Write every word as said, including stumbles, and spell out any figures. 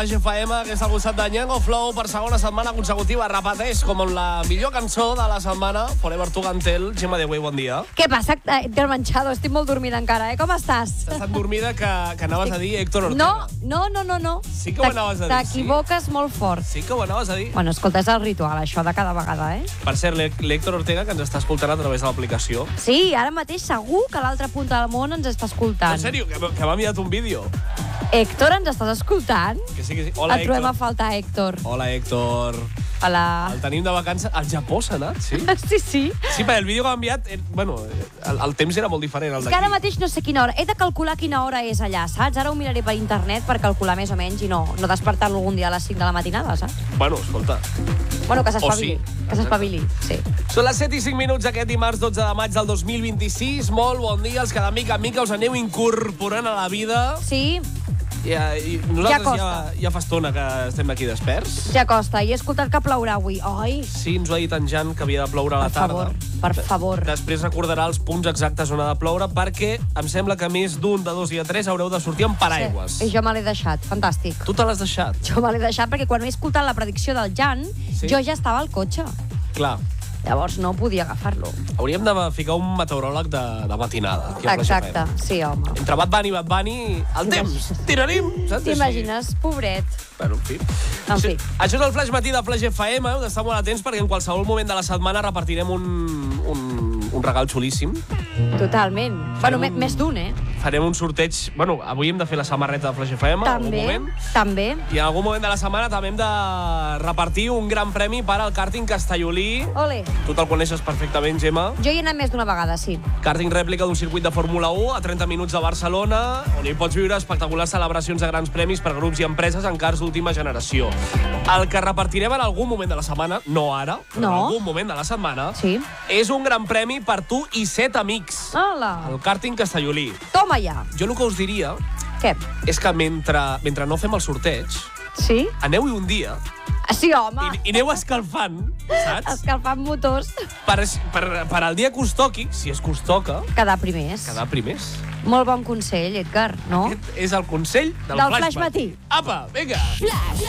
G F M, que és al costat de Ñengo Flow per segona setmana consecutiva. Repeteix com en la millor cançó de la setmana, Forever Tugantel. Gemma de Güey, bon dia. Què passa, Héctor Manchado? Estic molt dormida encara, eh? Com estàs? Estàs tan dormida que, que anaves a dir Héctor Ortega. No, no, no, no. no. Sí que ho anaves a dir, sí? T'equivoques molt fort. Sí que ho anaves a dir. Bueno, escolta, és el ritual, això, de cada vegada, eh? Per cert, l'Héctor Ortega, que ens està escoltant a través de l'aplicació. Sí, ara mateix segur que a l'altra punta del món ens està escoltant. En sèrio, que, que m'ha enviat un vídeo. Héctor, ens estàs escoltant? Que sí, que sí. Hola, Et trobem Héctor. a faltar, Héctor. Hola, Héctor. Hola. El tenim de vacances. Al Japó s'ha anat, sí? Sí, sí. Sí, perquè el vídeo que m'ha enviat, eh, bueno, el, el temps era molt diferent, el És que ara d'aquí. mateix no sé quina hora. He de calcular quina hora és allà, saps? Ara ho miraré per internet per calcular més o menys i no, no despertar-lo algun dia a les cinc de la matinada, saps? Bueno, escolta. Bueno, que O s'espavili. sí. Que s'espavili, sí. Són les set i cinc minuts aquest dimarts dotze de maig del dos mil vint-i-sis. Molt bon dia, els que de mica en mica us aneu incorporant a la vida. Sí, Ja, i nosaltres ja, costa. ja fa estona que estem aquí desperts. ja costa. I he escoltat que plourà avui. Oi, Sí, ens ho ha dit en Jan, que havia de ploure a la per tarda. favor, per favor. Després recordarà els punts exactes on ha de ploure, perquè em sembla que més d'un, de dos i de tres haureu de sortir amb paraigües. Sí, I jo me l'he deixat, fantàstic. Tu te l'has deixat? Jo me l'he deixat perquè quan he escoltat la predicció del Jan, Sí? jo ja estava al cotxe. Clar. Llavors no podia agafar-lo. Hauríem de ficar un meteoròleg de, de matinada. Aquí al Flash Exacte, F M. sí, home. Entre Bad Bunny i Bad Bunny, el temps, tirarim, saps? T'imagines, pobret. Bueno, en fi. En fi. Això és el Flash Matí de Flash F M, heu d'estar molt atents perquè en qualsevol moment de la setmana repartirem un, un, un regal xulíssim. Totalment. Bueno, un- me- més d'un, eh? Farem un sorteig... Bueno, avui hem de fer la samarreta de Flash F M, en algun També, moment. també. I en algun moment de la setmana també hem de repartir un gran premi per al kàrting castellolí. Ole. Tu te'l coneixes perfectament, Gemma. Jo hi he anat més d'una vegada, sí. Kàrting rèplica d'un circuit de Fórmula u a trenta minuts de Barcelona, on hi pots viure espectaculars celebracions de grans premis per grups i empreses en cars d'última generació. El que repartirem en algun moment de la setmana, no ara, però No. en algun moment de la setmana, Sí. és un gran premi per tu i set amics. Hola. El kàrting castellolí. Toma ja. Jo el que us diria Què? és que mentre, mentre no fem el sorteig, Sí? aneu-hi un dia Ah, sí, home. i, i aneu escalfant, saps? Escalfant motors. Per, per, per al dia que us toqui, si és que us toca, Quedar primers. quedar primers. Molt bon consell, Edgar, no? Aquest és el consell del, Del Flash, Flash Matí. Apa, vinga! Flash.